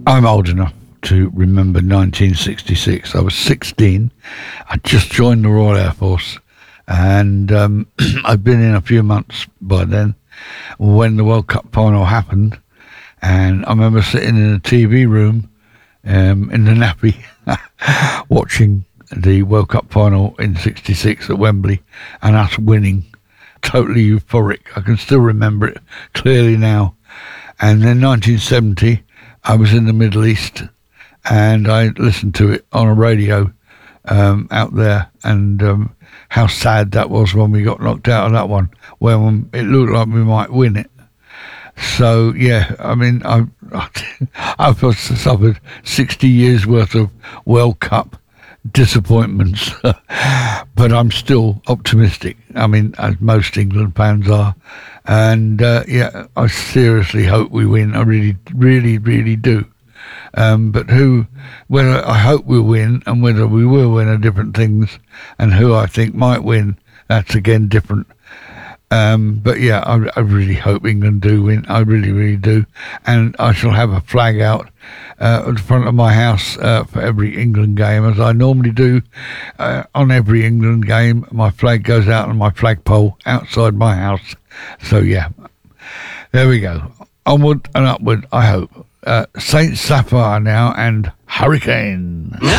I'm old enough to remember 1966. I was 16. I just joined the Royal Air Force, and I'd been in a few months by then when the World Cup final happened. And I remember sitting in a TV room in the nappy watching the World Cup final in 66 at Wembley and us winning. Totally euphoric. I can still remember it clearly now. And then 1970, I was in the Middle East and I listened to it on a radio out there, and how sad that was when we got knocked out of that one, when it looked like we might win it. So yeah, I mean, I've suffered 60 years worth of World Cup disappointments, but I'm still optimistic. I mean, as most England fans are, and yeah, I seriously hope we win. I really, really, really do. But whether I hope we'll win and whether we will win are different things, and who I think might win, that's again different. But yeah, I really hope England do win. I really, really do. And I shall have a flag out at the front of my house for every England game, as I normally do. On every England game, my flag goes out on my flagpole outside my house. So yeah, there we go. Onward and upward, I hope. Saint Sapphire now and Hurricane. No